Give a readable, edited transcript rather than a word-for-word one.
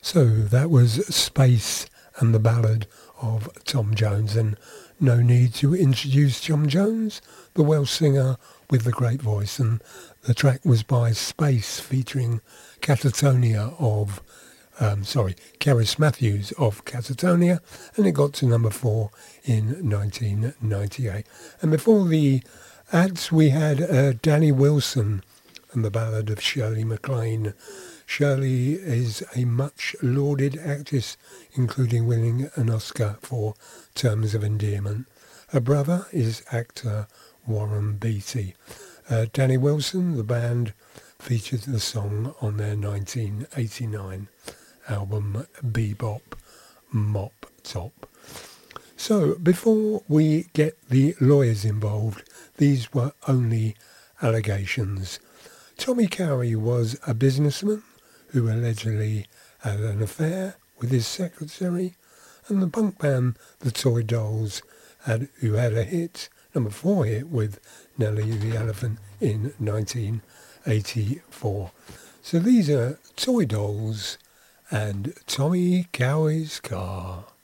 So that was Space and the Ballad of Tom Jones, and no need to introduce Tom Jones, the Welsh singer with the great voice, and the track was by Space featuring Cerys Matthews of Catatonia, and it got to number 4 in 1998. And before the ads we had Danny Wilson and the Ballad of Shirley MacLaine. Shirley is a much lauded actress, including winning an Oscar for Terms of Endearment. Her brother is actor Warren Beatty. Danny Wilson, the band, featured the song on their 1989 album Bebop Mop Top. So before we get the lawyers involved, these were only allegations. Tommy Cowie was a businessman who allegedly had an affair with his secretary, and the punk band The Toy Dolls, who had a number 4 hit with Nelly the Elephant in 1984. So these are Toy Dolls and Tommy Cowie's Car.